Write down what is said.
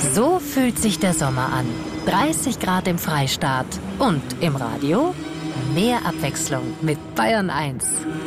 So fühlt sich der Sommer an. 30 Grad im Freistaat. Und im Radio? Mehr Abwechslung mit Bayern 1.